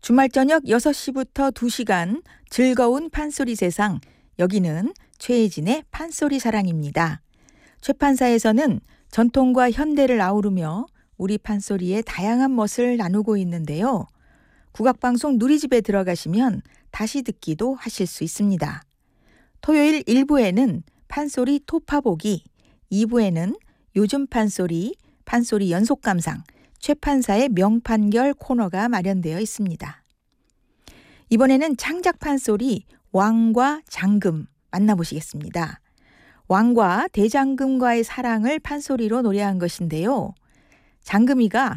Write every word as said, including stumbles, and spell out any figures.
주말 저녁 여섯 시부터 두 시간 즐거운 판소리 세상, 여기는 최혜진의 판소리 사랑입니다. 최 판사에서는 전통과 현대를 아우르며 우리 판소리의 다양한 멋을 나누고 있는데요. 국악방송 누리집에 들어가시면 다시 듣기도 하실 수 있습니다. 토요일 일 부에는 판소리 토파보기, 이 부에는 요즘 판소리, 판소리 연속감상, 최 판사의 명판결 코너가 마련되어 있습니다. 이번에는 창작 판소리 왕과 장금 만나보시겠습니다. 왕과 대장금과의 사랑을 판소리로 노래한 것인데요. 장금이가